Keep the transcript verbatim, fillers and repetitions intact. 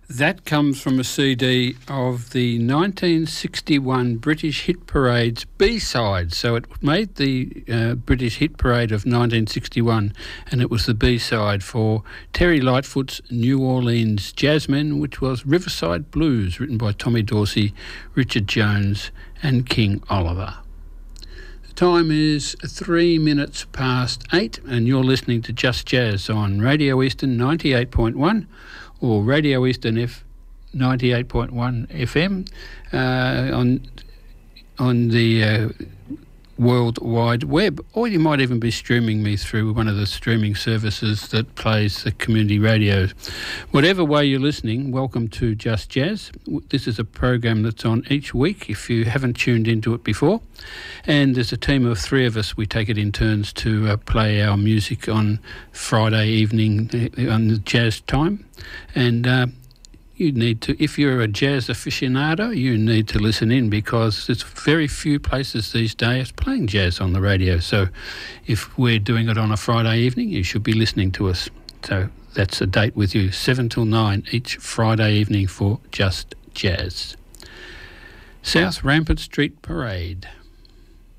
That comes from a C D of the nineteen sixty-one British Hit Parade's B-side. So it made the uh, British Hit Parade of nineteen sixty-one, and it was the B-side for Terry Lightfoot's New Orleans Jazzmen, which was Riverside Blues, written by Tommy Dorsey, Richard Jones and King Oliver. The time is three minutes past eight, and you're listening to Just Jazz on Radio Eastern ninety-eight point one, or Radio Eastern F ninety-eight point one F M uh, on on the uh, World Wide Web, or you might even be streaming me through one of the streaming services that plays the community radio. Whatever way you're listening, welcome to Just Jazz. This is a program that's on each week if you haven't tuned into it before, and there's a team of three of us. We take it in turns to uh, play our music on Friday evening uh, on the jazz time, and uh, you need to, if you're a jazz aficionado, you need to listen in, because there's very few places these days playing jazz on the radio. So if we're doing it on a Friday evening, you should be listening to us. So that's a date with you, seven till nine each Friday evening for Just Jazz. South Rampart Street Parade.